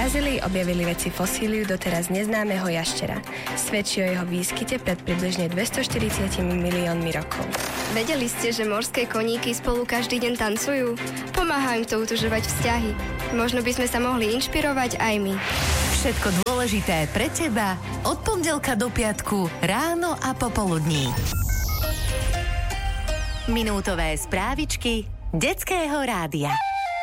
Brazílii objavili vedci fosíliu doteraz neznámeho jaštera. Svedčí o jeho výskyte pred približne 240 miliónmi rokov. Vedeli ste, že morské koníky spolu každý deň tancujú? Pomáhajú im to utužovať vzťahy. Možno by sme sa mohli inšpirovať aj my. Všetko dôležité pre teba od pondelka do piatku ráno a popoludní. Minútové správičky Detského rádia.